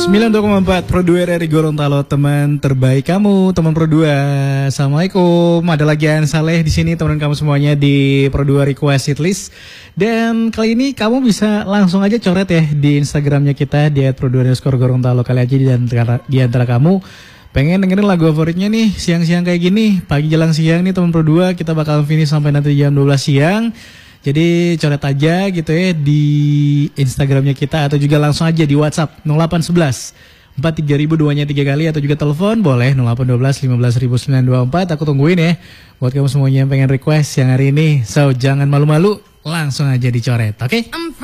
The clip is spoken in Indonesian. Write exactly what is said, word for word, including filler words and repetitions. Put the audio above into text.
sembilan puluh dua koma empat Pro dua R R I Gorontalo, teman terbaik kamu, teman Pro dua. Assalamualaikum. Ada lagi An Saleh di sini, teman kamu semuanya di Pro dua Request Hit List. Dan kali ini kamu bisa langsung aja coret ya di Instagramnya kita di at pro dua underscore Gorontalo. Kali aja di antara, di antara kamu pengen dengerin lagu favoritnya nih siang-siang kayak gini, pagi jelang siang nih teman Pro dua, kita bakal finish sampai nanti jam dua belas siang. Jadi coret aja gitu ya di Instagramnya kita, atau juga langsung aja di WhatsApp nol delapan satu satu empat tiga ribu dua-nya tiga kali, atau juga telepon boleh nol delapan satu dua lima belas ribu sembilan dua empat. Aku tungguin ya buat kamu semuanya yang pengen request yang hari ini. So jangan malu-malu, langsung aja dicoret, oke? Okay?